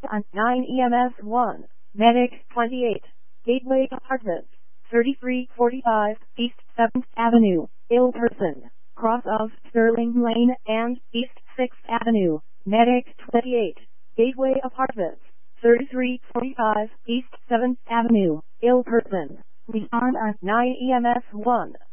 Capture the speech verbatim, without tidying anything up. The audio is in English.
on nine E M S one, Medic twenty-eight, Gateway Apartments, thirty-three forty-five East seventh Avenue, ill person, cross of Sterling Lane and East sixth Avenue, Medic twenty-eight, Gateway Apartments, thirty-three forty-five East seventh Avenue, ill person, respond on nine E M S one.